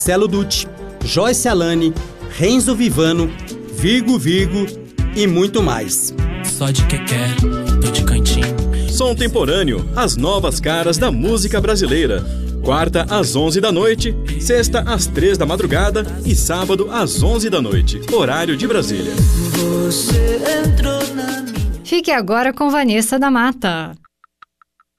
Celo Dutti, Joyce Alane, Renzo Vivano, Virgo e muito mais. Só de quer, tô de cantinho. Som Temporâneo, as novas caras da música brasileira. Quarta às 11 da noite, sexta às 3 da madrugada e sábado às 11 da noite, horário de Brasília. Fique agora com Vanessa da Mata.